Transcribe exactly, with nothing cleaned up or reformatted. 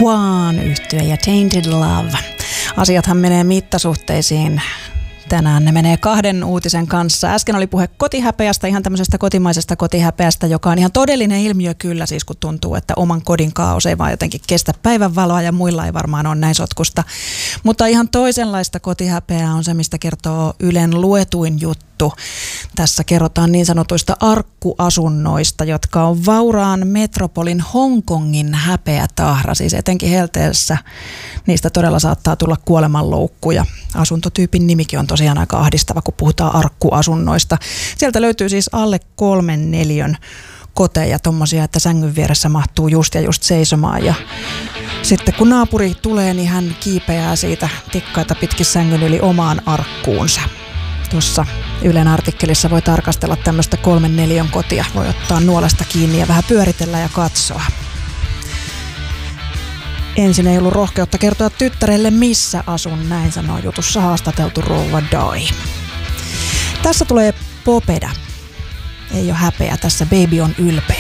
Juan yhtye ja Tainted Love. Asiathan menee mittasuhteisiin. Tänään ne menee kahden uutisen kanssa. Äsken oli puhe kotihäpeästä, ihan tämmöisestä kotimaisesta kotihäpeästä, joka on ihan todellinen ilmiö kyllä, siis kun tuntuu, että oman kodin kaos ei vaan jotenkin kestä päivänvaloa ja muilla ei varmaan ole näin sotkusta. Mutta ihan toisenlaista kotihäpeää on se, mistä kertoo Ylen luetuin juttu. Tässä kerrotaan niin sanotuista arkkuasunnoista, jotka on vauraan metropolin Hongkongin häpeätahra, siis etenkin helteessä. Niistä todella saattaa tulla kuolemanloukkuja. Asuntotyypin nimikin on tosiaan aika ahdistava, kun puhutaan arkkuasunnoista. Sieltä löytyy siis alle kolmen neliön koteja, tommosia, että sängyn vieressä mahtuu just ja just seisomaan. Ja sitten kun naapuri tulee, niin hän kiipeää siitä tikkaita pitkin sängyn yli omaan arkkuunsa. Tuossa Ylen artikkelissa voi tarkastella tämmöistä kolmen neliön kotia. Voi ottaa nuolesta kiinni ja vähän pyöritellä ja katsoa. Ensin ei ollut rohkeutta kertoa tyttärelle, missä asun, näin sanoo jutussa haastateltu rouva Doi. Tässä tulee Popeda. Ei ole häpeä, tässä baby on ylpeä.